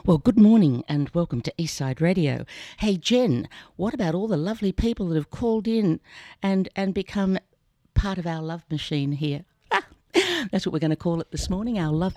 Well, good morning and welcome to Eastside Radio. Hey, Jen, what about all the lovely people that have called in and become part of our love machine here? That's what we're going to call it this morning, our love